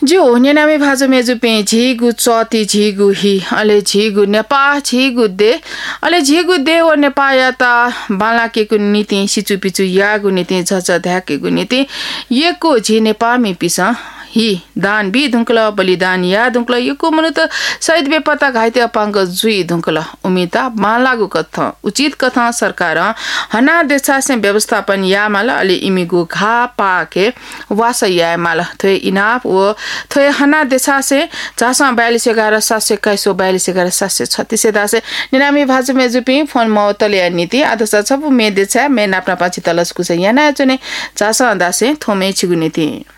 जो नेनामी भाजो मेजु pay झिगु चती झिगु he अले झिगु नेपा झिगु दे अले झिगु दे ओ नेपा याता बालाकेको नीति सिचुपिचु यागु नीति झझ ध्याकेको नीति यको झि नेपा मे पिसा हि दान बि धुंकला बलिदान या धुंकला यको मनु त शहीद बेपत्ता घाइते अपाङ्ग जुई धुंकला उमिता मालागु कथा उचित कथा सरकार हना देशा से व्यवस्थापन या माला अले इमिगु घा पाके वास या माला थ्वे इनाफ ओ थ्वे हना देशा से 411 दासे निनामी भाजु मेजुपी फोन मौतले नीति आदसा छबु मे देछा मे नाप्ना पाछि तलस कुसे याना चने 4 दासे थोमे छिगु नीति